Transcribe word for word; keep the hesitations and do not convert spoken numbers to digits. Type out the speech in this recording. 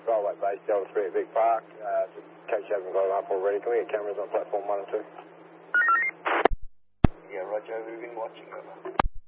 Railway Base, Delta three at Vic Park. Uh, just in case you haven't got it up already, can we get cameras on platform one and two? Yeah, Roger, we've been watching.